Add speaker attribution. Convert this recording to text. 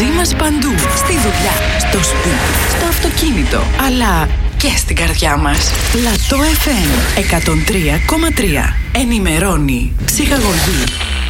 Speaker 1: Μαζί μας παντού. Στη δουλειά, στο σπίτι, στο αυτοκίνητο, αλλά και στην καρδιά μας. Πλατό FM 103,3. Ενημερώνει, ψυχαγωγεί